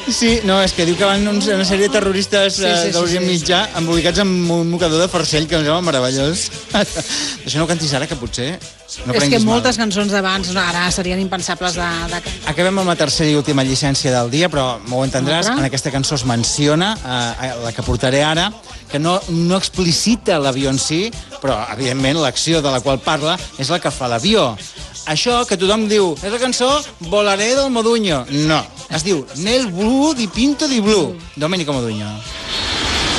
Sí, no, és que diu que van una sèrie de terroristes d'Orient Mitjà embolicats amb un mocador de farcell, que em sembla meravellós. Això no ho cantis ara, que potser no És que prenguis moltes mal. cançons d'abans ara serien impensables de cantar. Acabem amb la tercera i última llicència del dia, però m'ho entendràs, en aquesta cançó es menciona, la que portaré ara, que no explicita l'avió en si, però, evidentment, l'acció de la qual parla és la que fa l'avió. Això que tothom diu, és la cançó Volaré del Moduño. No, es diu Nel blu di pinto di blu, Domenico Modugno.